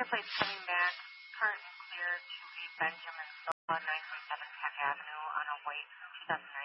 your plate's coming back, current and clear to a Benjamin Silva, 937 Peck Avenue on a white 2009